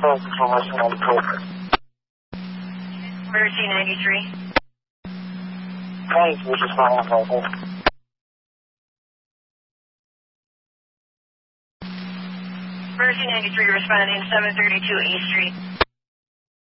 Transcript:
Mercy 93. Thanks, we just found out. Mercy 93 responding 732 East Street.